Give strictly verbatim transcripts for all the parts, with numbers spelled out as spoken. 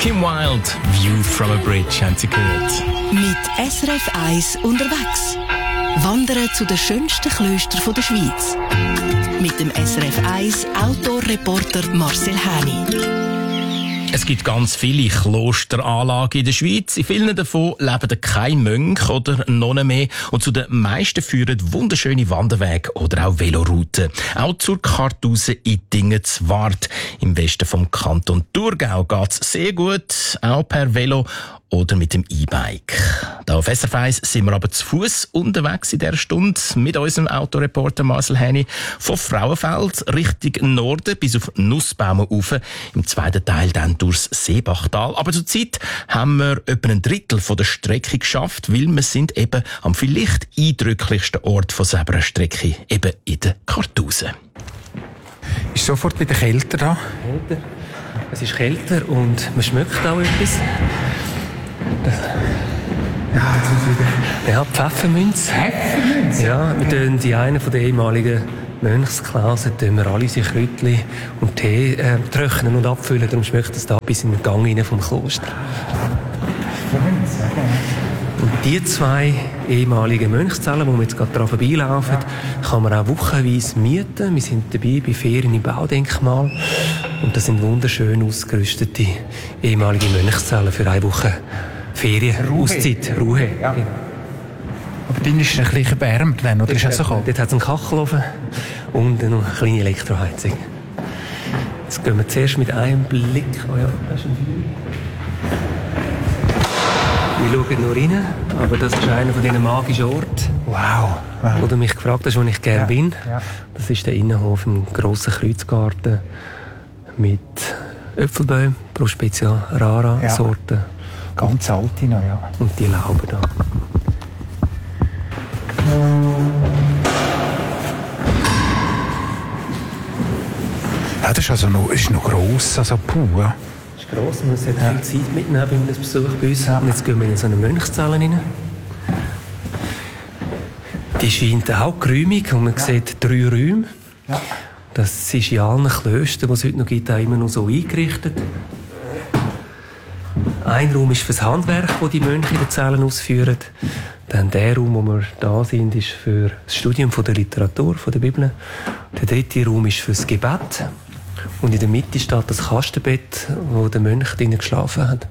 Kim Wilde, View from a Bridge, haben Sie gehört. Mit S R F eins unterwegs. Wandern zu den schönsten Klöstern der Schweiz. Mit dem S R F eins Outdoor-Reporter Marcel Häni. Es gibt ganz viele Klosteranlagen in der Schweiz. In vielen davon leben keine Mönche oder Nonnen mehr. Und zu den meisten führen wunderschöne Wanderwege oder auch Velorouten. Auch zur Kartuse Ittingen-Zwart. Im Westen vom Kanton Thurgau geht's sehr gut, auch per Velo oder mit dem E-Bike. Da auf S R F eins sind wir aber zu Fuß unterwegs in dieser Stunde mit unserem Autoreporter Marcel Häni von Frauenfeld Richtung Norden bis auf Nussbaumen rauf. Im zweiten Teil dann durchs Seebachtal. Aber zurzeit haben wir etwa ein Drittel von der Strecke geschafft, weil wir sind eben am vielleicht eindrücklichsten Ort von dieser Strecke, eben in der Kartuse. Ist sofort wieder kälter da? Kälter. Es ist kälter und man schmeckt auch etwas. Das Ja, jetzt ist wieder... Ja, Pfefferminz. Pfefferminz? Ja, wir tun die einen von den ehemaligen Mönchsklausen, tun wir alle sich Kräutchen und Tee äh, trocknen und abfüllen. Darum schmeckt es da bis in den Gang rein vom Kloster. Pfefferminz, ja, genau. Und die zwei ehemaligen Mönchszellen, wo wir jetzt gerade daran vorbeilaufen, kann man auch wochenweise mieten. Wir sind dabei bei Ferien im Baudenkmal. Und das sind wunderschön ausgerüstete ehemalige Mönchszellen für eine Woche Ferien, Ruhe. Auszeit, Ruhe. Ja. Aber dann ist es ein bisschen wärmer, dann, oder ist es so kalt? Dort hat es einen Kachelofen und noch eine kleine Elektroheizung. Jetzt gehen wir zuerst mit einem Blick... Oh ja, das ist ein Wir schauen nur rein, aber das ist einer von diesen magischen Orten, Wow. wow. wo du mich gefragt hast, wo ich gerne Ja, bin. ja. Das ist der Innenhof im grossen Kreuzgarten mit Äpfelbäumen, Pro Specia Rara Ja. Sorten Ganz alte noch, ja. und die Lauben da. Ja, das ist also noch, ist noch gross, also puh, ja. Das ist gross, man sollte viel Zeit mitnehmen bei einem Besuch bei uns. Und jetzt gehen wir in so eine Mönchszelle rein. Die scheint auch geräumig und man ja. sieht drei Räume. Ja. Das ist in allen Klöstern, die es heute noch gibt, auch immer noch so eingerichtet. Ein Raum ist für das Handwerk, das die Mönche in den Zellen ausführen. Dann der Raum, wo wir da sind, ist für das Studium von der Literatur, von der Bibel. Der dritte Raum ist für das Gebet. Und in der Mitte steht das Kastenbett, wo der Mönch drinnen geschlafen hat.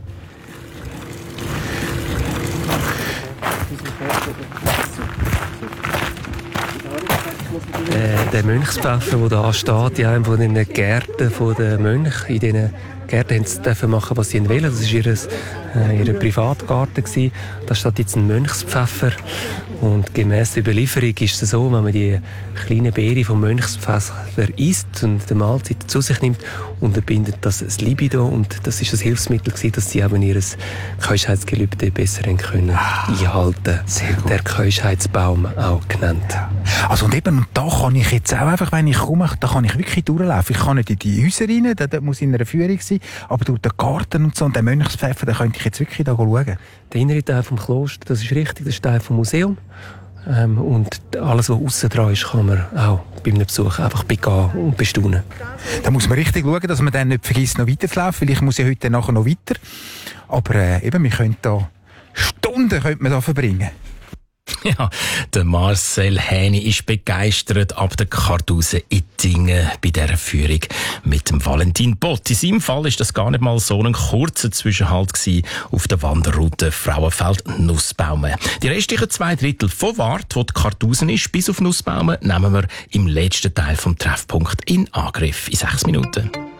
Äh, der Mönchspfeffer, der da steht, in einem von den Gärten der Mönche, in diesen Gärten dürfen sie machen, was sie wollen. Das war ihr, äh, ihr Privatgarten. Da steht jetzt ein Mönchspfeffer. Und gemäss der Überlieferung ist es so, wenn man die kleinen Beere vom Mönchspfeffer isst und die Mahlzeit zu sich nimmt, unterbindet das das Libido. Und das ist das Hilfsmittel gewesen, dass sie eben ihr Keuschheitsgelübde besser können ah, einhalten. Der Keuschheitsbaum auch genannt. Ja. Also und eben, und da kann ich jetzt auch einfach, wenn ich komme, da kann ich wirklich durchlaufen. Ich kann nicht in die Häuser rein, da, da muss in einer Führung sein, aber durch den Garten und so und den Mönchspfeffer, da könnte ich jetzt wirklich da schauen. Der innere Teil vom Kloster, das ist richtig, das ist Teil vom Museum. Ähm, und alles, was aussen dran ist, kann man auch bei einem Besuch einfach begehen und bestaunen. Da muss man richtig schauen, dass man dann nicht vergisst, noch weiterzulaufen, weil ich muss ja heute nachher noch weiter. Aber äh, eben, wir können da Stunden könnte man da verbringen. Ja, der Marcel Häni ist begeistert ab der Kartuse Ittingen bei dieser Führung mit dem Valentin Bott. In seinem Fall ist das gar nicht mal so ein kurzer Zwischenhalt gewesen auf der Wanderroute Frauenfeld-Nussbaumen. Die restlichen zwei Drittel von Wart, wo die Kartuse ist, bis auf Nussbaumen, nehmen wir im letzten Teil vom Treffpunkt in Angriff in sechs Minuten.